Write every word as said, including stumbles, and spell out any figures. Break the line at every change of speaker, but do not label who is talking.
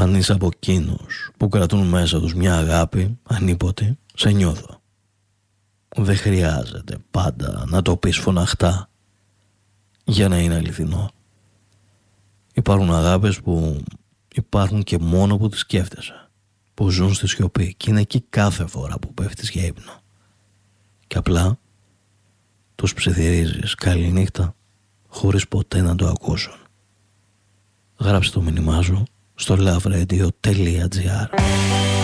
Αν είσαι από εκείνους που κρατούν μέσα τους μια αγάπη ανίποτε, σε νιώθω. Δεν χρειάζεται πάντα να το πεις φωναχτά για να είναι αληθινό. Υπάρχουν αγάπες που υπάρχουν και μόνο που τις σκέφτεσαι, που ζουν στη σιωπή και είναι εκεί κάθε φορά που πέφτεις για ύπνο. Και απλά τους ψιθυρίζεις καληνύχτα χωρίς ποτέ να το ακούσουν. Γράψε το μήνυμά σου στο loveRadio.gr.